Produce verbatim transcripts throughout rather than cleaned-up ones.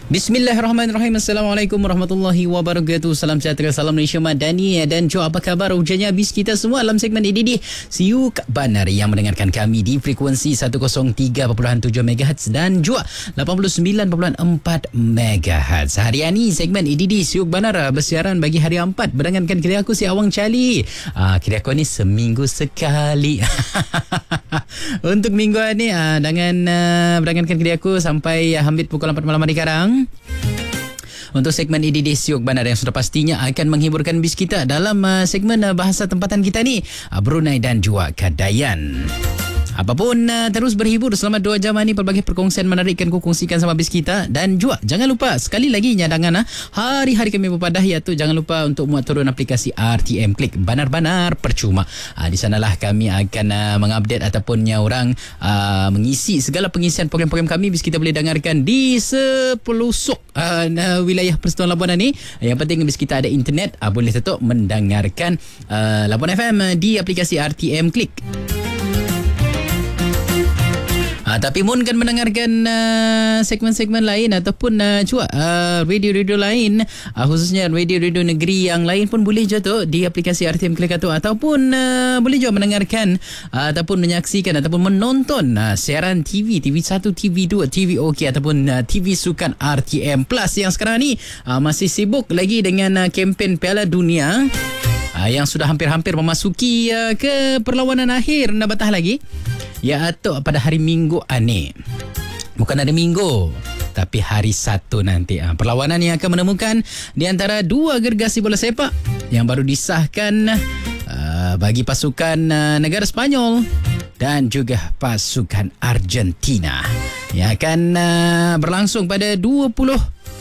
Bismillahirrahmanirrahim. Assalamualaikum warahmatullahi wabarakatuh. Salam sejahtera, salam Malaysia Madani. Dan Jo, apa khabar? Hujannya habis kita semua dalam segmen E D D Siuk Banar yang mendengarkan kami di frekuensi seratus tiga perpuluhan tujuh megahertz dan juga lapan puluh sembilan perpuluhan empat megahertz. Hari ini segmen E D D Siuk Banar bersiaran bagi hari empat berdengarkan kira aku si Awang Cali. Ah, kira aku ni seminggu sekali. Untuk minggu ni ah, dengan ah, berdengarkan kira aku sampai ah, hampir pukul empat malam hari sekarang. Untuk segmen E D D Siuk Banar yang sudah pastinya akan menghiburkan bis kita dalam uh, segmen uh, bahasa tempatan kita ni, uh, Brunei dan juga Kadayan. Apapun, uh, terus berhibur selama dua jam ni. Pelbagai perkongsian menarik kan ku kongsikan sama bis kita. Dan juga jangan lupa sekali lagi nyadangan uh, hari-hari kami berpadah, iaitu jangan lupa untuk muat turun aplikasi R T M Klik Banar-Banar percuma. Uh, di sanalah kami akan uh, mengupdate ataupun orang uh, mengisi segala pengisian program-program kami. Bis kita boleh dengarkan di sepelosok uh, wilayah Persatuan Labuan ni. Yang penting bis kita ada internet, uh, boleh tetap mendengarkan uh, Labuan F M di aplikasi R T M Klik. Ha, tapi mun kan mendengarkan uh, segmen-segmen lain ataupun uh, cuak uh, radio-radio lain, uh, khususnya radio-radio negeri yang lain pun boleh je tu di aplikasi R T M Klik tu, ataupun uh, boleh juga mendengarkan uh, ataupun menyaksikan ataupun menonton uh, siaran T V, T V satu, T V dua, T V OK ataupun uh, T V Sukan R T M Plus yang sekarang ni uh, masih sibuk lagi dengan uh, kempen Piala Dunia uh, yang sudah hampir-hampir memasuki uh, ke perlawanan akhir, nak batah lagi. Ya, atau pada hari Minggu ni. Bukan hari Minggu, tapi hari Sabtu nanti. Ha, perlawanan yang akan menemukan di antara dua gergasi bola sepak yang baru disahkan uh, bagi pasukan uh, negara Sepanyol dan juga pasukan Argentina. Yang akan uh, berlangsung pada dua puluh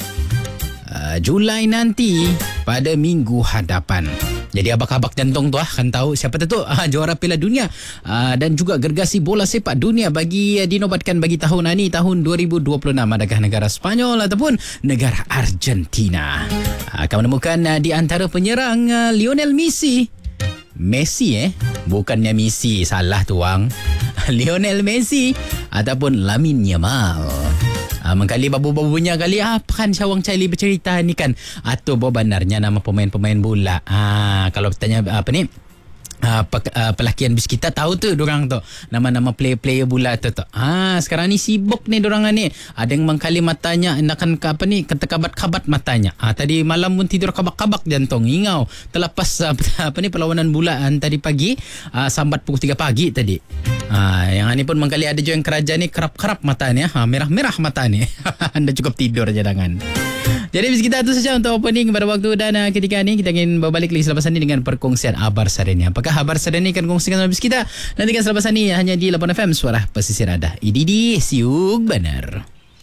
uh, Julai nanti pada minggu hadapan. Jadi abak-abak jantung tu ah, kan tahu siapa tu ah, juara Piala Dunia ah, dan juga gergasi bola sepak dunia bagi ah, dinobatkan bagi tahun ini, tahun dua ribu dua puluh enam. Adakah negara Sepanyol ataupun negara Argentina ah, akan menemukan ah, di antara penyerang ah, Lionel Messi. Messi eh, bukannya Messi, salah tuang. Lionel Messi ataupun Lamine Yamal. Ah, mengkali babu-babunya kali apa kan Syawang Cali bercerita ni kan, atau bawa bandarnya nama pemain-pemain bola. Ah, kalau bertanya apa ni, Uh, pe- uh, pelakian bis kita tahu tu dorang tu nama-nama player-player bola tu tu. Ah, sekarang ni sibuk ni dorang ni. Ada yang mengkali matanya hendakan ke apa ni, ketekabat-kabat matanya. Ah, tadi malam pun tidur kabak-kabak jantung ingau terlepas uh, apa ni perlawanan bola uh, tadi pagi uh, sambat pukul tiga pagi tadi. Ah, yang ni pun mengkali ada juga yang kerajaan ni kerap-kerap matanya, ha, merah-merah mata ni. Anda cukup tidur jangan. Jadi bis kita itu saja untuk opening pada waktu dan uh, ketika ini kita ingin berbalik lagi selepas ini dengan perkongsian Abar Sadani. Apakah Abar Sadani akan kongsikan sama bis kita? Nantikan selepas ini hanya di Labuan F M, Suara Pesisir Ada. E D D Siuk Banar.